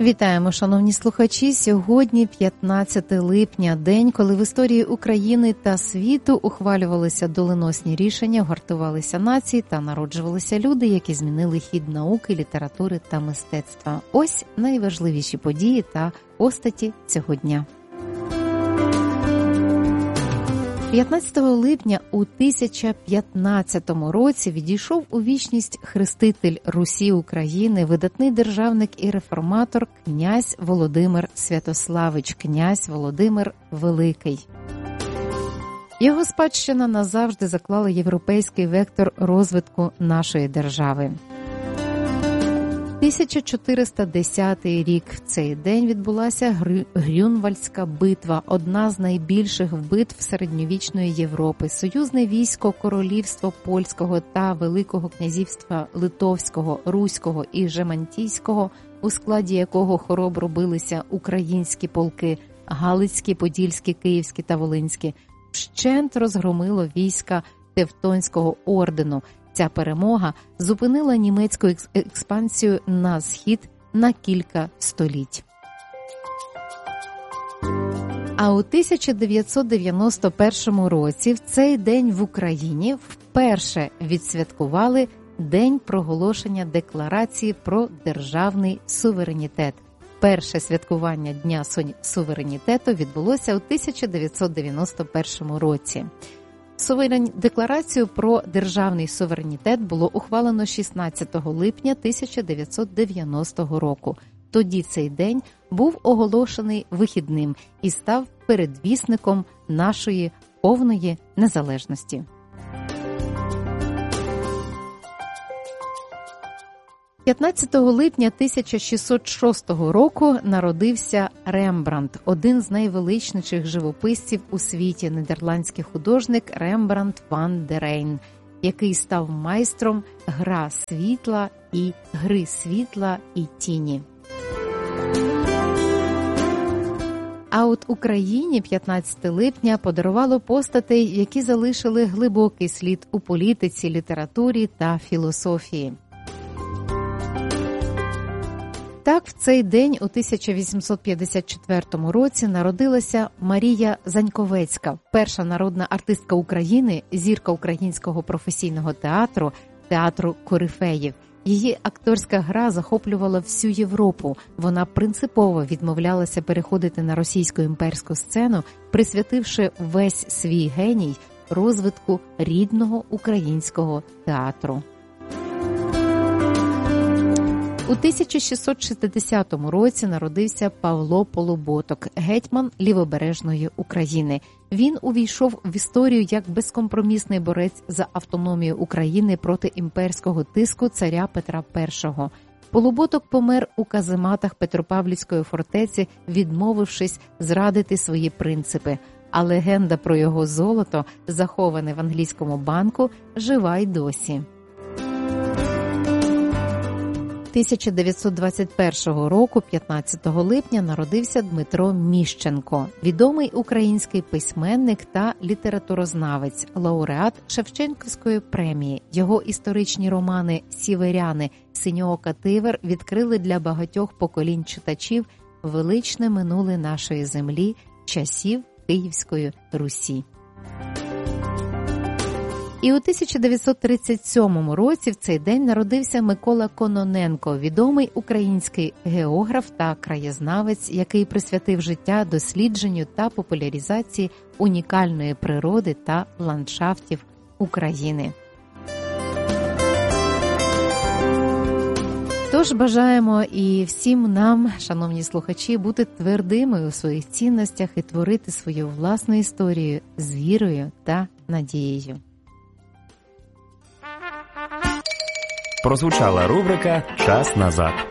Вітаємо, шановні слухачі. Сьогодні 15 липня, день, коли в історії України та світу ухвалювалися доленосні рішення, гуртувалися нації та народжувалися люди, які змінили хід науки, літератури та мистецтва. Ось найважливіші події та постаті цього дня. 15 липня у 1015 році відійшов у вічність хреститель Русі України, видатний державник і реформатор князь Володимир Святославич, князь Володимир Великий. Його спадщина назавжди заклала європейський вектор розвитку нашої держави. 1410 рік. В цей день відбулася Грюнвальдська битва, одна з найбільших битв середньовічної Європи. Союзне військо Королівства Польського та Великого князівства Литовського, Руського і Жемантійського, у складі якого хоробро билися українські полки – Галицькі, Подільські, Київські та Волинські, вщент розгромило війська Тевтонського ордену. Ця перемога зупинила німецьку експансію на схід на кілька століть. А у 1991 році в цей день в Україні вперше відсвяткували День проголошення Декларації про державний суверенітет. Перше святкування Дня суверенітету відбулося у 1991 році. Декларацію про державний суверенітет було ухвалено 16 липня 1990 року. Тоді цей день був оголошений вихідним і став передвісником нашої повної незалежності. 15 липня 1606 року народився Рембрандт, один з найвеличніших живописців у світі, нідерландський художник Рембрандт ван де Рейн, який став майстром гри світла і тіні. А от Україні 15 липня подарувало постатей, які залишили глибокий слід у політиці, літературі та філософії. Так, в цей день у 1854 році народилася Марія Заньковецька, перша народна артистка України, зірка українського професійного театру, театру корифеїв. Її акторська гра захоплювала всю Європу. Вона принципово відмовлялася переходити на російську імперську сцену, присвятивши весь свій геній розвитку рідного українського театру. У 1660 році народився Павло Полуботок, гетьман Лівобережної України. Він увійшов в історію як безкомпромісний борець за автономію України проти імперського тиску царя Петра І. Полуботок помер у казематах Петропавлівської фортеці, відмовившись зрадити свої принципи. А легенда про його золото, заховане в англійському банку, жива й досі. 1921 року, 15 липня, народився Дмитро Міщенко, відомий український письменник та літературознавець, лауреат Шевченківської премії. Його історичні романи «Сіверяни», «Синьоока Тивер» відкрили для багатьох поколінь читачів величне минуле нашої землі, часів Київської Русі. І у 1937 році в цей день народився Микола Кононенко, відомий український географ та краєзнавець, який присвятив життя дослідженню та популяризації унікальної природи та ландшафтів України. Тож бажаємо і всім нам, шановні слухачі, бути твердими у своїх цінностях і творити свою власну історію з вірою та надією. Прозвучала рубрика «Час назад».